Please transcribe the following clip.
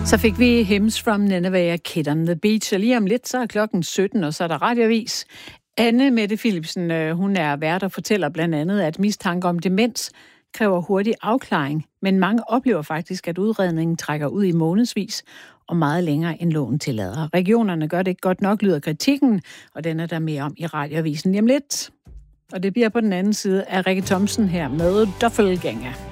Så fik vi Hymns from Nineveh, Kid on the Beach, og lige om lidt, så er klokken 17, og så er der radioavis. Anne Mette Philipsen, hun er vært og fortæller blandt andet, at mistanke om demens kræver hurtig afklaring, men mange oplever faktisk, at udredningen trækker ud i månedsvis og meget længere end loven tillader. Regionerne gør det ikke godt nok, lyder kritikken, og den er der mere om i radioavisen lige om lidt. Og det bliver på den anden side af Rikke Thomsen her med Doppelgænger.